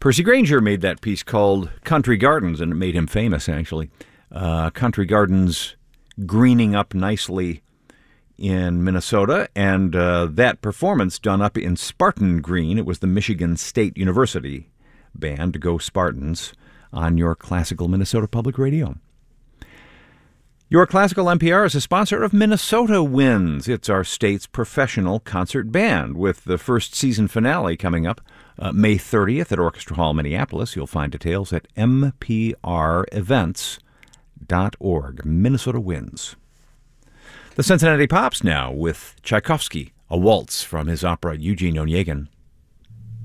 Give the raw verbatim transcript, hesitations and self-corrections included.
Percy Granger made that piece called Country Gardens, and it made him famous, actually. Uh, Country Gardens greening up nicely in Minnesota, and uh, that performance done up in Spartan Green. It was the Michigan State University band, Go Spartans, on your Classical Minnesota Public Radio. Your Classical N P R is a sponsor of Minnesota Winds. It's our state's professional concert band, with the first season finale coming up uh, May thirtieth at Orchestra Hall, Minneapolis. You'll find details at m p r events dot org. Minnesota Winds. The Cincinnati Pops now with Tchaikovsky, a waltz from his opera Eugene Onegin.